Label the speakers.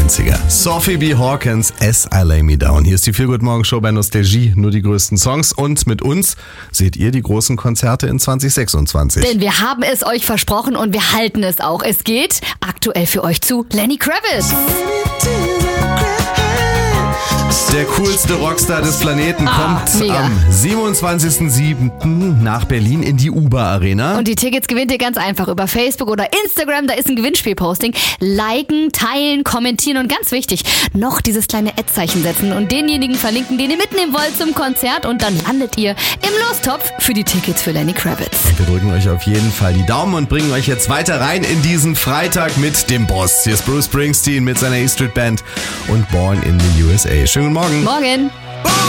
Speaker 1: 90er. Sophie B. Hawkins, As I Lay Me Down. Hier ist die Feel-Good-Morgen-Show bei Nostalgie, nur die größten Songs. Und mit uns seht ihr die großen Konzerte in 2026.
Speaker 2: Denn wir haben es euch versprochen und wir halten es auch. Es geht aktuell für euch zu Lenny Kravitz.
Speaker 1: Der coolste Rockstar des Planeten kommt
Speaker 2: mega.
Speaker 1: am 27.07. nach Berlin in die Uber Arena.
Speaker 2: Und die Tickets gewinnt ihr ganz einfach über Facebook oder Instagram. Da ist ein Gewinnspielposting. Liken, teilen, kommentieren und ganz wichtig, noch dieses kleine Ad-Zeichen setzen und denjenigen verlinken, den ihr mitnehmen wollt zum Konzert. Und dann landet ihr im Lostopf für die Tickets für Lenny Kravitz.
Speaker 1: Wir drücken euch auf jeden Fall die Daumen und bringen euch jetzt weiter rein in diesen Freitag mit dem Boss. Hier ist Bruce Springsteen mit seiner E-Street Band und Born in the USA. Schönen Morgen.
Speaker 2: Morgen.